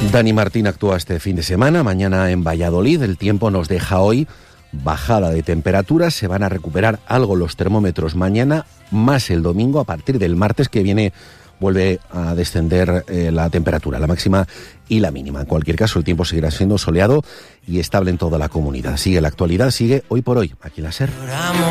Dani Martín actúa este fin de semana, mañana en Valladolid. El tiempo nos deja hoy bajada de temperaturas, se van a recuperar algo los termómetros mañana, más el domingo. A partir del martes que viene vuelve a descender la temperatura, la máxima y la mínima. En cualquier caso, el tiempo seguirá siendo soleado y estable en toda la comunidad. Sigue la actualidad, sigue Hoy por Hoy, aquí en la SER.